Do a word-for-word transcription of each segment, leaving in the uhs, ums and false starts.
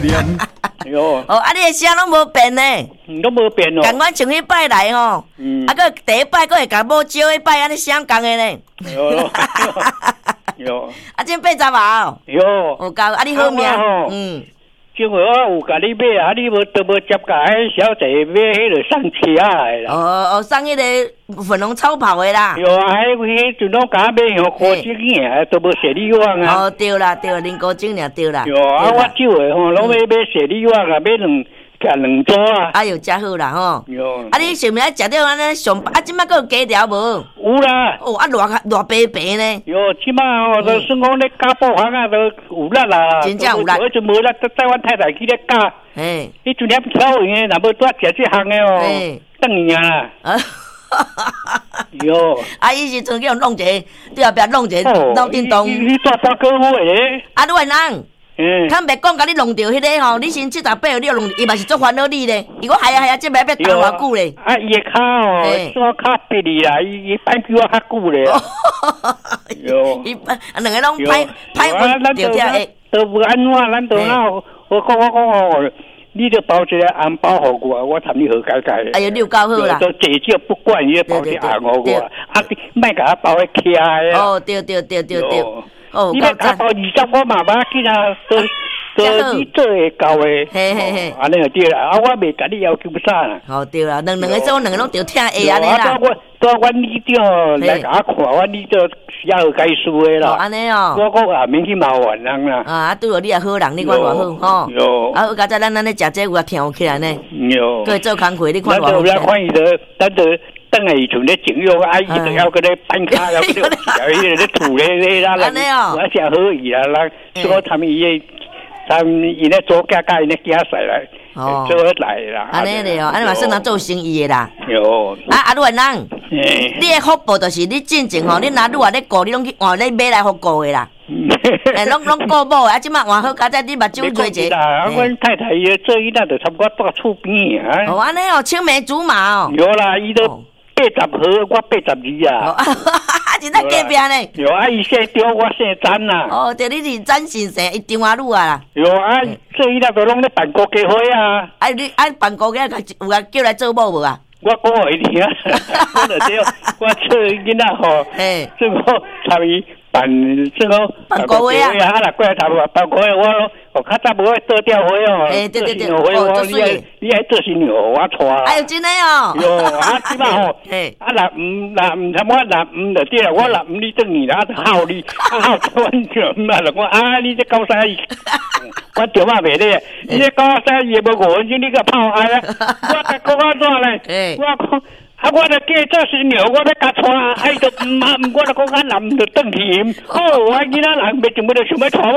念。 哟， 哦，啊，你的声拢无变呢， 都无变哦。 共阮像迄摆来吼， 嗯， 啊，个第一摆个会甲某招迄摆安尼声共的呢。 哟，哟， 啊，真八十啊哦， 哟， 有够，啊，你好命，嗯。 因为我有甲你买啊，你无都无接甲迄小姐买迄个送车的啦。 哦哦，送迄个粉红超跑的啦。 有啊，迄迄阵拢甲买用高精尔，都无雪利旺啊。 哦，对啦对，零高精尔对啦。 有啊，我少的吼，拢要买雪利旺啊，买两甲两组啊。 哎呦，真好啦吼。 有。 啊，你是毋是爱食着安尼上啊？即摆佫有加条无？ 有啦。 哦，啊，偌偌白白呢？ 有，即摆吼，就算讲咧加布行啊，都有力啦。 真正有力。 迄阵无力，带阮太太去咧加。 嘿。 迄阵咧挑赢的，若要拄食即项的哦。嘿。等伊啊。啊。哟。 啊，伊时阵叫弄一个，对后壁弄一个脑震荡。 伊大八个月。 啊，你话人？嗯，他袂讲甲你弄着迄个吼，你先七十八，你又弄，伊嘛是做烦恼你咧。伊讲系啊系啊，即摆要等偌久咧？ 啊，伊个骹哦，我较别哩啦，伊伊摆比我较久咧。哟， 伊啊两个拢歹歹运着遮个。 都无安怎，咱都那我讲我讲哦，你着包一个红包互我，我谈你好解解。 哎呀，你有够好啦！ 都姐姐不管，伊包一红互我，啊，莫甲我包个起来。 哦，对对对对对。哦， 你要打包二十，我嘛把紧啊，都都你做会到诶。 嘿嘿嘿， 安尼就对啦。啊，我袂甲你要求啥啦。 哦，对啦，两两个做两个拢着听下安尼啦。 我到阮里长来甲我看，阮里长写好解书诶啦。 哦，安尼哦。 我讲也免去麻烦人啦。 啊，对哦，你也好人，你看偌好吼。 有。 啊，有加在咱咱咧食这有啊听起来呢。 有。 佮做工课，你看偌好。 咱就看伊着，咱着。等下伊像咧整容，啊伊就要搁咧搬骹，要搁咧小伊咧土咧咧啦，我想好伊啦，啦，所以他们伊个，他们伊咧做家家伊咧家势来，做来啦。 安尼咧哦，安尼嘛算人做生意的啦。 有。 啊啊，陆人，你的福报就是你进前吼，你若愈啊咧顾，你拢去换咧买来互顾的啦。诶，拢拢顾某啊，即摆换好佳哉，你目睭做者。 啊，阮太太伊做伊那着差不多住厝边啊。 哦，安尼哦，青梅竹马哦。 有啦，伊都。八十号，我八十二啊！ 真在隔壁呢。 有啊，伊姓张，我姓詹呐。 哦，对，你是詹先生，伊张华路啊啦。 有啊，做伊那都拢咧办国家会啊。 啊，你啊办国家，有啊叫来做某无啊？ 我讲互伊听啊，我就对，我做囡仔吼，做我参与办，做我办国会啊， 啊，若过来头啊，办国会我。哦，较早无爱做吊花哦， 哎对对对， 哦，做水的，你爱做新娘我带。 哎呦，真的哦。 哟，啊，即摆吼，啊，若唔若唔他妈若唔就对啦，我若唔你等你啦，好你，啊好阮就唔啊，我啊，你这高三，我就嘛袂咧，你这高三也无五分钟，你个泡哎啊，我甲讲我怎咧？我讲。啊！我著嫁做新娘，我要甲带，啊伊著毋啊，我著讲啊，男著转去。哦，我囡仔人袂想要著想要带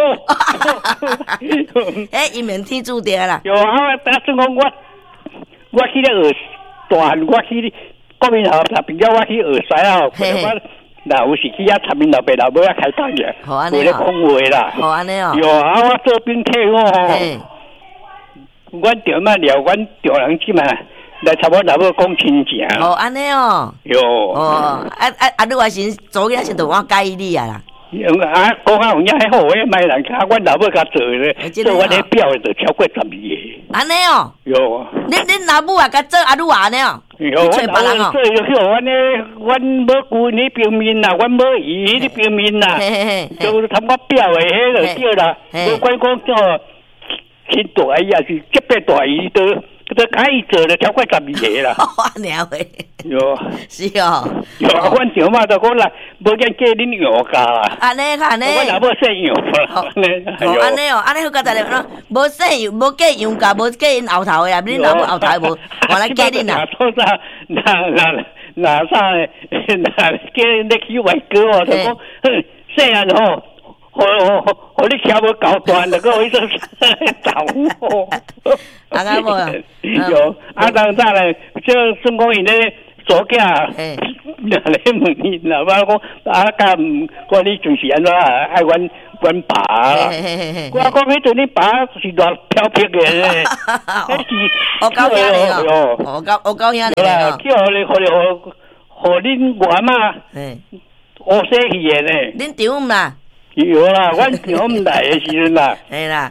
我。哎，伊免天注定啦。 有啊，打算讲我，我去咧学大汉，我去国民学校，并且我去学西啊。我若有时去遐参面老爸老母啊开讲嘅， 好安尼哦。 为咧讲话啦。 好安尼哦。 有啊，我做兵客我吼，阮着嘛了，阮着人即嘛。来差不多老母讲亲情。 哦，安尼哦。 哟。 哦，啊啊啊！你话先做嘅时阵，我介意你啊啦。 啊，讲啊有影迄好诶，卖人家，阮老母甲做咧，做阮迄表就超过十二个。 安尼哦。 哟。 恁恁老母啊，甲做阿女安尼哦。 哟，阮老母做就叫阮咧，阮无顾你表面啦，阮无伊你表面啦，就他妈表诶，迄就对啦。无管讲做亲大姨还是级别大姨都。这可以做了超过十二个啦。 我娘喂。 哟。 是哦。 哟，阮丈嘛就讲啦，无见叫恁养家啦。 安尼安尼。 我老母姓杨啦。 哦，安尼哦，安尼好佳哉咧，无姓无嫁杨家，无嫁因后头的啦，恁老母后头无，我来嫁恁啦。 做啥？那那那啥？那叫你去外国哦，就讲，姓啊吼。我我我你桥无搞断，那个我一直走哦。 啊，咁无有啊，当早咧，就算讲伊咧左家，那咧问伊，老爸讲啊，甲唔，我你就是安怎爱阮阮爸啦。我讲迄阵你爸是偌漂泊嘅咧， 迄是我教兄弟哦，我教我教兄弟哦。 叫你，互你，互互恁外妈，学习去嘅咧。 恁丈嘛？ 有啦，阮丈来的时阵啦， 系啦， 啊，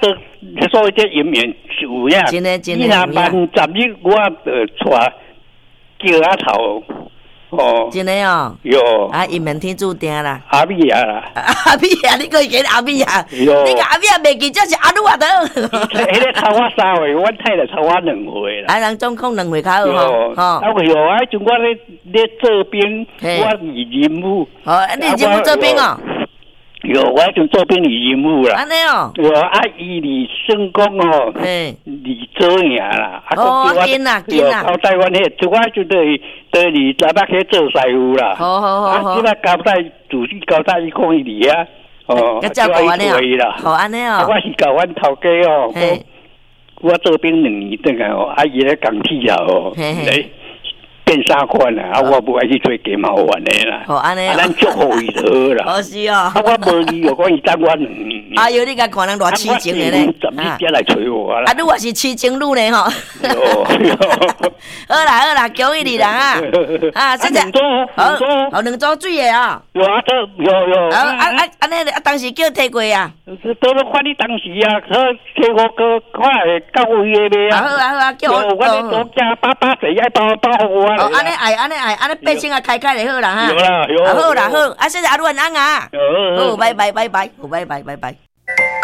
都所以这人面有影。 真诶真诶。 你若万十日，我呃带叫阿头。哦， 真诶哦， 哟， 啊，一命天注定啦， 阿米啊啦， 阿米啊，你可以阿米啊，你个阿米啊袂记，这是阿鲁啊都。 迄个超我三岁，阮太太超我两岁啦。 啊，人总共两岁较好吼，吼。 啊，哟，啊，像我咧咧做兵，我是任务。 哦，你任务做兵哦。 有，我就做兵理任务啦。 安尼哦。 有啊，伊李成功哦，李做赢啦。 哦，紧啦，紧啦。 交代阮迄，就我就对对李台北去做师傅啦。 好好好好。 啊，即摆交代主席交代伊讲伊哩啊。哦， 要照顾安尼哦。好安尼哦。 我是甲阮头家哦，我做兵两年转来哦，啊伊咧讲起啊哦，来。变三款啦，啊，我不爱去做鸡毛丸的啦。 好安尼啊，咱祝福伊就好啦。 好是哦。 啊，我无理由讲伊等我两年。 哎呦，你甲看人偌痴情的咧。 十日才来找我啦。 啊，你我是痴情女呢吼。好啦好啦，恭喜你啦啊！啊，现在好，好两组水的啊。 有啊，都有有。 啊啊啊！安尼啊，当时叫摕过啊。 都都看你当时啊，可摕我个快到位的呗啊。 好啊好啊，叫我。 我咧多加八八十爱包包我。 哦，安尼爱，安尼爱，安尼变性啊，开开就好啦哈。 有啦有。 好啦好，啊，谢谢阿鲁安安啊。 好。 好，拜拜拜拜，好拜拜拜拜。